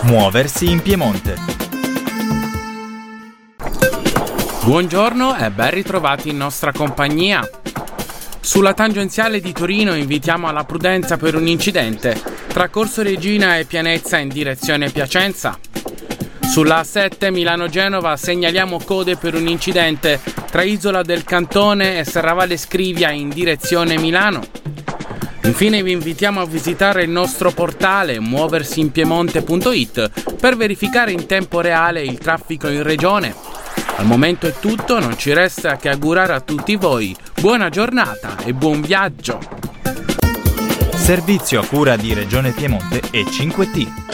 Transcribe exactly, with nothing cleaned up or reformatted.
Muoversi in Piemonte. Buongiorno e ben ritrovati in nostra compagnia. Sulla tangenziale di Torino invitiamo alla prudenza per un incidente tra Corso Regina e Pianezza in direzione Piacenza. Sulla A sette Milano-Genova segnaliamo code per un incidente tra Isola del Cantone e Serravalle Scrivia in direzione Milano. Infine vi invitiamo a visitare il nostro portale muoversiinpiemonte punto it per verificare in tempo reale il traffico in regione. Al momento è tutto, non ci resta che augurare a tutti voi buona giornata e buon viaggio. Servizio a cura di Regione Piemonte e cinque T.